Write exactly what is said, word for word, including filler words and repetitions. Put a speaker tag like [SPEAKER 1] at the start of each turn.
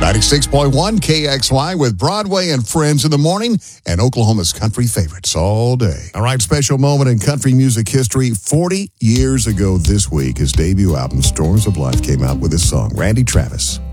[SPEAKER 1] ninety-six point one K X Y with Broadway and Friends in the morning and Oklahoma's country favorites all day. All right, special moment in country music history. forty years ago this week, his debut album, Storms of Life, came out with this song, Randy Travis.